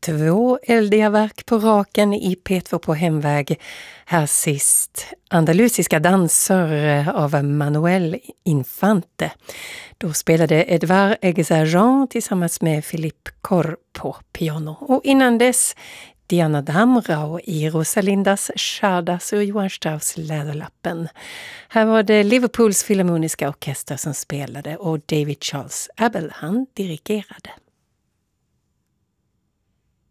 Två eldiga verk på raken i P2 på hemväg. Här sist andalusiska danser av Manuel Infante. Då spelade Edvard Exarchant tillsammans med Philippe Corr på piano. Och innan dess Diana Damrau i Rosalindas Czardas och Johann Strauss Läderlappen. Här var det Liverpools Filharmoniska orkester som spelade och David Charles Abel han dirigerade.